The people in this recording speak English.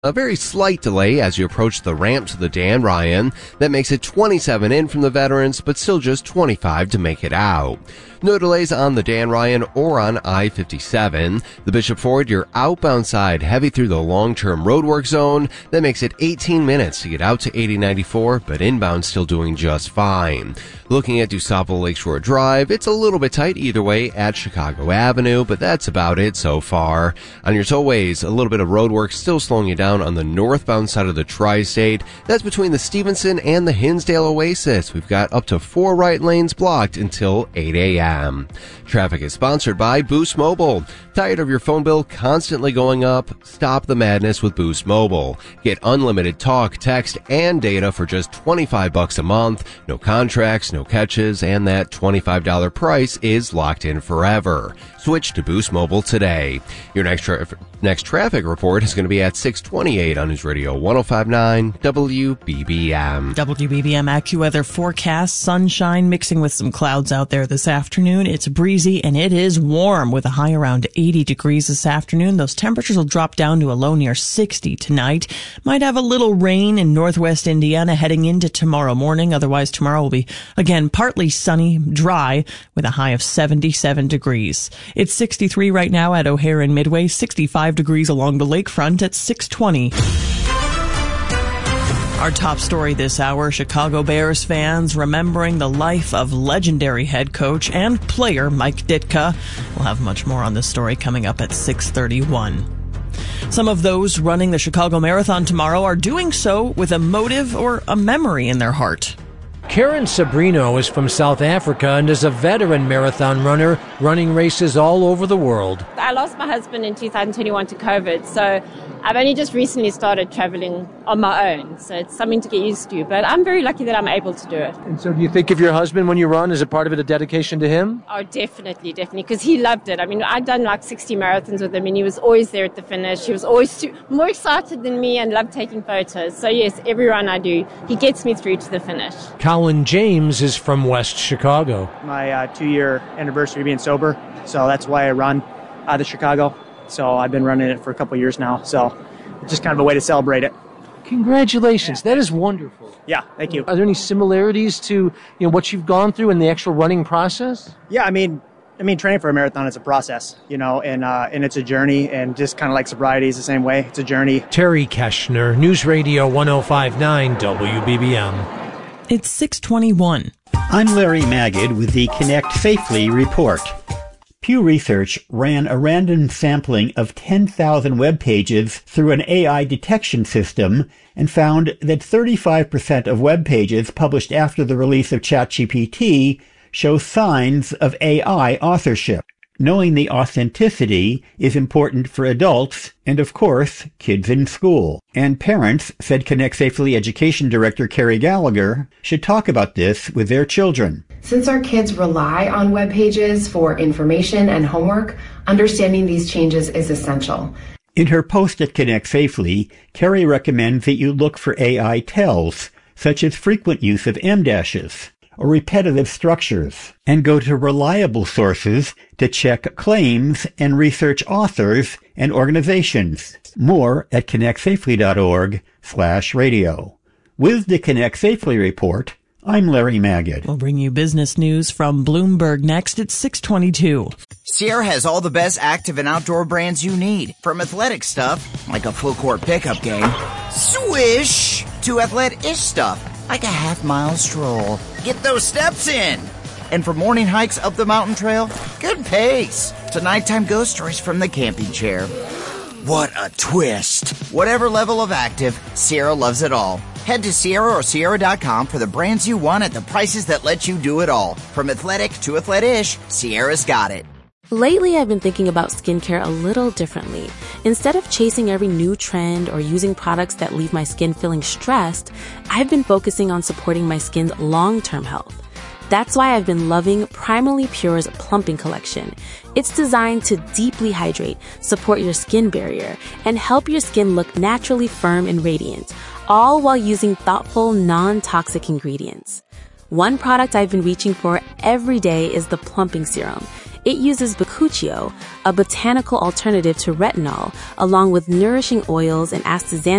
A very slight delay as you approach the ramp to the Dan Ryan. That makes it 27 in from the veterans, but still just 25 to make it out. No delays on the Dan Ryan or on I-57. The Bishop Ford, your outbound side heavy through the long-term roadwork zone. That makes it 18 minutes to get out to 8094, but inbound still doing just fine. Looking at DuSable Lakeshore Drive, it's a little bit tight either way at Chicago Avenue, but that's about it so far. On your tollways, a little bit of roadwork still slowing you down on the northbound side of the Tri-State. That's between the Stevenson and the Hinsdale Oasis. We've got up to 4 right lanes blocked until 8 a.m. Traffic is sponsored by Boost Mobile. Tired of your phone bill constantly going up? Stop the madness with Boost Mobile. Get unlimited talk, text, and data for just $25 a month. No contracts, no catches, and that $25 price is locked in forever. Switch to Boost Mobile today. Your next traffic report is going to be at 6:28 on News Radio 105.9 WBBM. WBBM AccuWeather forecast. Sunshine mixing with some clouds out there this afternoon. It's breezy and it is warm with a high around 80 degrees this afternoon. Those temperatures will drop down to a low near 60 tonight. Might have a little rain in northwest Indiana heading into tomorrow morning. Otherwise, tomorrow will be, again, partly sunny, dry with a high of 77 degrees. It's 63 right now at O'Hare and Midway, 65 degrees along the lakefront at 6:20. Our top story this hour, Chicago Bears fans remembering the life of legendary head coach and player Mike Ditka. We'll have much more on this story coming up at 6:31. Some of those running the Chicago Marathon tomorrow are doing so with a motive or a memory in their heart. Karen Sabrino is from South Africa and is a veteran marathon runner running races all over the world. I lost my husband in 2021 to COVID, so I've only just recently started traveling on my own, so it's something to get used to, but I'm very lucky that I'm able to do it. And so do you think of your husband when you run? Is it part of it a dedication to him? Oh, definitely, because he loved it. I mean, I'd done like 60 marathons with him, and he was always there at the finish. He was always more excited than me and loved taking photos. So yes, every run I do, he gets me through to the finish. Colin James is from West Chicago. My 2-year anniversary of being sober, so that's why I run out of Chicago. So I've been running it for a couple years now, so it's just kind of a way to celebrate it. Congratulations, that is wonderful. Yeah, thank you. Are there any similarities to what you've gone through in the actual running process? Yeah, I mean, training for a marathon is a process, and it's a journey, and just kind of like sobriety is the same way. It's a journey. Terry Keschner, News Radio 105.9 WBBM. It's 6:21. I'm Larry Magid with the Connect Safely report. Pew Research ran a random sampling of 10,000 web pages through an AI detection system and found that 35% of web pages published after the release of ChatGPT show signs of AI authorship. Knowing the authenticity is important for adults and, of course, kids in school. And parents, said Connect Safely Education Director Carrie Gallagher, should talk about this with their children. Since our kids rely on web pages for information and homework, understanding these changes is essential. In her post at Connect Safely, Carrie recommends that you look for AI tells, such as frequent use of em-dashes or repetitive structures, and go to reliable sources to check claims and research authors and organizations. More at connectsafely.org/radio. With the Connect Safely report, I'm Larry Magid. We'll bring you business news from Bloomberg next at 6:22. Sierra has all the best active and outdoor brands you need. From athletic stuff, like a full court pickup game, swish, to athletic-ish stuff, like a half-mile stroll. Get those steps in. And for morning hikes up the mountain trail, good pace. To nighttime ghost stories from the camping chair. What a twist. Whatever level of active, Sierra loves it all. Head to Sierra or Sierra.com for the brands you want at the prices that let you do it all. From athletic to athletic-ish, Sierra's got it. Lately, I've been thinking about skincare a little differently. Instead of chasing every new trend or using products that leave my skin feeling stressed, I've been focusing on supporting my skin's long-term health. That's why I've been loving Primally Pure's Plumping Collection. It's designed to deeply hydrate, support your skin barrier, and help your skin look naturally firm and radiant, all while using thoughtful, non-toxic ingredients. One product I've been reaching for every day is the Plumping Serum. It uses bakuchiol, a botanical alternative to retinol, along with nourishing oils and astaxanthin